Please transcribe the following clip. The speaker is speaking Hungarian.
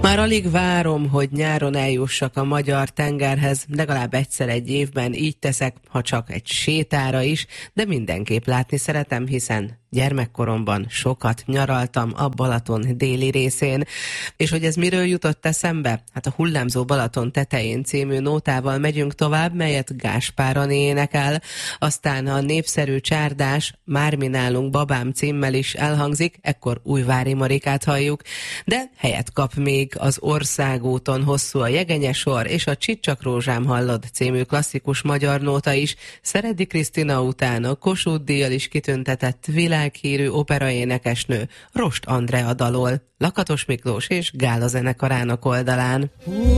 Már alig várom, hogy nyáron eljussak a magyar tengerhez, legalább egyszer egy évben így teszek, ha csak egy sétára is, de mindenképp látni szeretem, hiszen gyermekkoromban sokat nyaraltam a Balaton déli részén. És hogy ez miről jutott eszembe? Hát a Hullámzó Balaton tetején című nótával megyünk tovább, melyet Gáspár énekel, aztán a népszerű csárdás Már mi nálunk babám címmel is elhangzik, ekkor Újvári Marikát halljuk, de helyet kap még az Országúton hosszú a jegenyesor és a Csicsak rózsám hallod című klasszikus magyar nóta is, Szeredi Krisztina után a Kossuth-díjjal is kitüntetett világhírű operaénekesnő Rost Andrea dalol, Lakatos Miklós és Gála zenekarának oldalán.